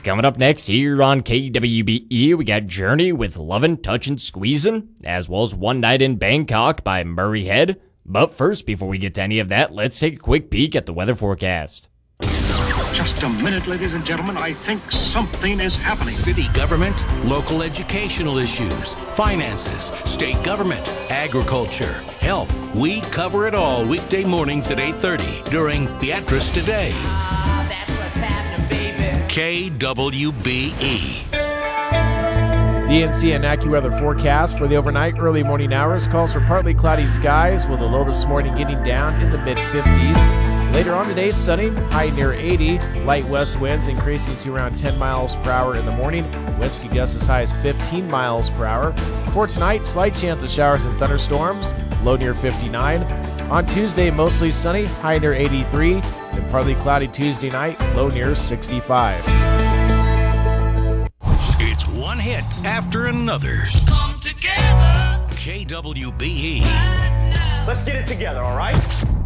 Coming up next here on KWBE, we got Journey with Lovin', Touchin', Squeezin', as well as One Night in Bangkok by Murray Head. But first, before we get to any of that, let's take a quick peek at the weather forecast. Just a minute, ladies and gentlemen. I think something is happening. City government, local educational issues, finances, state government, agriculture, health. We cover it all weekday mornings at 8:30 during Beatrice Today. That's what's happening, baby. KWBE. DNC and AccuWeather forecast for the overnight early morning hours calls for partly cloudy skies with a low this morning getting down in the mid-50s. Later on today, sunny, high near 80. Light west winds increasing to around 10 miles per hour in the morning. Winds could gust as high as 15 miles per hour. For tonight, slight chance of showers and thunderstorms, low near 59. On Tuesday, mostly sunny, high near 83. And partly cloudy Tuesday night, low near 65. It's one hit after another. Come together. KWBE. Let's get it together, all right?